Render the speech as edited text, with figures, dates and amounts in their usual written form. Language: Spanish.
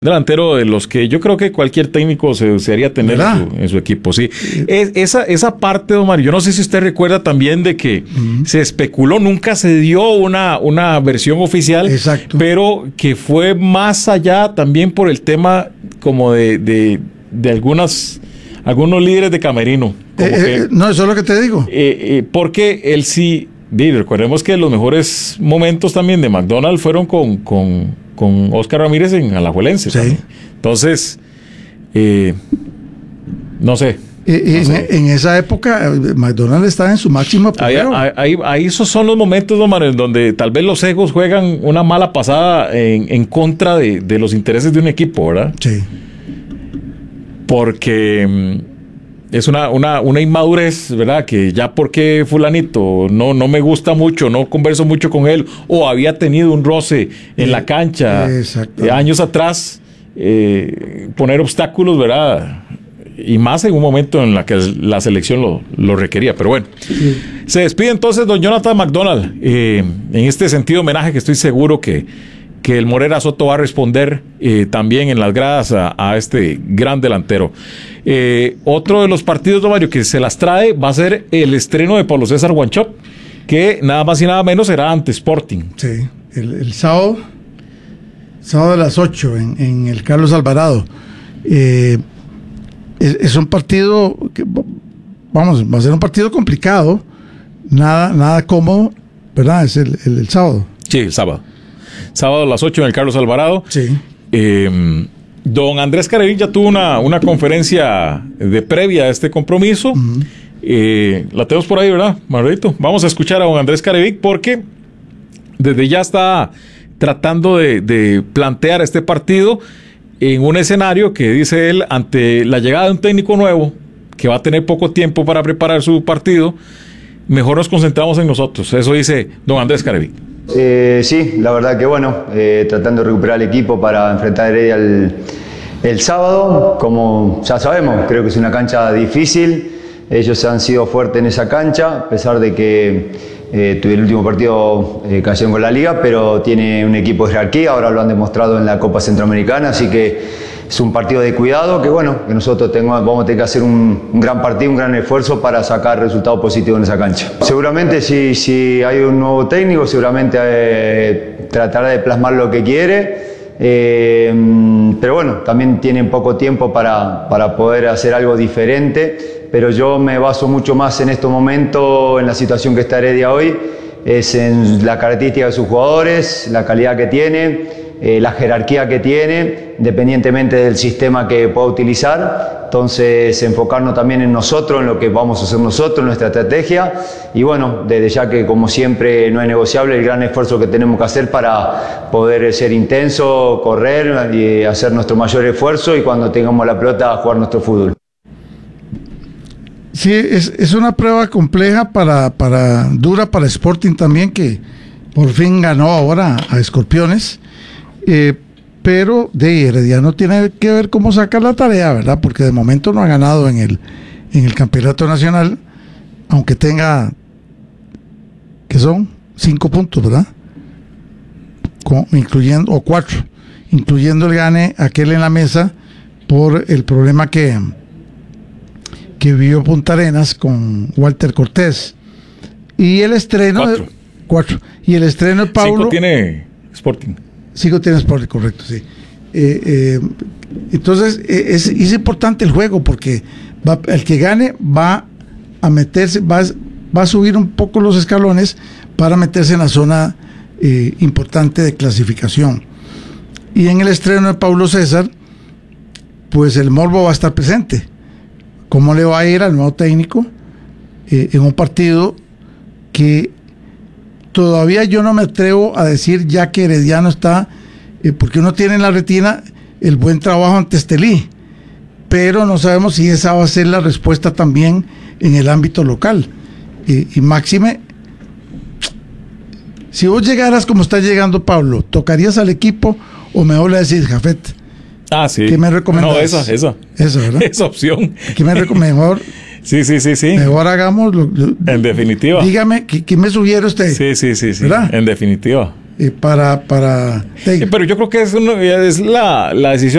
delantero de los que yo creo que cualquier técnico se desearía tener en su equipo, sí. Esa parte, don Mario, yo no sé si usted recuerda también de que se especuló, nunca se dio una versión oficial, exacto, pero que fue más allá también por el tema como de algunos líderes de camerino. No, eso es lo que te digo. Porque él sí, recordemos que los mejores momentos también de McDonald fueron con Óscar Ramírez en Alajuelense. Sí. Entonces, no sé. En esa época, McDonald estaba en su máximo apogeo. Ahí esos son los momentos, don Manuel, donde tal vez los egos juegan una mala pasada en contra de los intereses de un equipo, ¿verdad? Sí. Porque es una inmadurez, ¿verdad? Que ya porque fulanito no me gusta mucho, no converso mucho con él, o había tenido un roce en la cancha años atrás, poner obstáculos, ¿verdad? Y más en un momento en la que la selección lo requería. Pero bueno, se despide entonces don Jonathan McDonald, en este sentido homenaje que estoy seguro que el Morera Soto va a responder también en las gradas a este gran delantero. Otro de los partidos, don Mario, que se las trae va a ser el estreno de Pablo César Wanchope, que nada más y nada menos será ante Sporting. Sí, el sábado a las 8 en el Carlos Alvarado. Es un partido que, va a ser un partido complicado, nada cómodo, ¿verdad? Es el sábado. Sí, el sábado. Sábado a las 8 en el Carlos Alvarado. Sí. Don Andrés Carevic ya tuvo una conferencia de previa a este compromiso. La tenemos por ahí, ¿verdad, Margarito? Vamos a escuchar a don Andrés Carevic porque desde ya está tratando de plantear este partido en un escenario que, dice él, ante la llegada de un técnico nuevo que va a tener poco tiempo para preparar su partido, mejor nos concentramos en nosotros. Eso dice don Andrés Carevic. Sí, la verdad que bueno, tratando de recuperar el equipo para enfrentar a Heredia el sábado. Como ya sabemos, creo que es una cancha difícil. Ellos han sido fuertes en esa cancha, a pesar de que el último partido cayeron con la liga, pero tiene un equipo de jerarquía, ahora lo han demostrado en la Copa Centroamericana, así que es un partido de cuidado que bueno, que nosotros vamos a tener que hacer un gran partido, un gran esfuerzo para sacar resultados positivos en esa cancha. Seguramente si hay un nuevo técnico, seguramente tratará de plasmar lo que quiere, pero bueno, también tienen poco tiempo para poder hacer algo diferente, pero yo me baso mucho más en estos momentos, en la situación que está Heredia hoy, es en la característica de sus jugadores, la calidad que tiene, la jerarquía que tiene, independientemente del sistema que pueda utilizar. Entonces, enfocarnos también en nosotros, en lo que vamos a hacer nosotros, en nuestra estrategia. Y bueno, desde ya que como siempre no es negociable el gran esfuerzo que tenemos que hacer para poder ser intenso, correr y hacer nuestro mayor esfuerzo y cuando tengamos la pelota jugar nuestro fútbol. Sí, es una prueba compleja dura para Sporting también, que por fin ganó ahora a Escorpiones. Pero de Herediano tiene que ver cómo saca la tarea, ¿verdad? Porque de momento no ha ganado en el campeonato nacional, aunque tenga, que son 5 puntos, ¿verdad? Incluyendo, o 4, incluyendo el gane aquel en la mesa por el problema que vivió Punta Arenas con Walter Cortés. Y el estreno 4. Y el estreno de Paulo 5 tiene Sporting. 5 tiene Sporting, correcto, sí. Entonces es importante el juego porque el que gane va a meterse, va a subir un poco los escalones para meterse en la zona importante de clasificación. Y en el estreno de Pablo César, pues el morbo va a estar presente. ¿Cómo le va a ir al nuevo técnico en un partido que todavía yo no me atrevo a decir ya que Herediano está, porque uno tiene en la retina el buen trabajo ante Estelí, pero no sabemos si esa va a ser la respuesta también en el ámbito local. Y máxime, si vos llegaras como está llegando Pablo, ¿tocarías al equipo o mejor le decís, Jafet? Ah, sí. ¿Qué me recomendás? No, esa, ¿verdad? Esa opción. ¿Qué me mejor? Sí. Mejor hagamos en definitiva. Dígame, ¿qué me sugiere usted? Sí. ¿Verdad? En definitiva. Para pero yo creo que es la decisión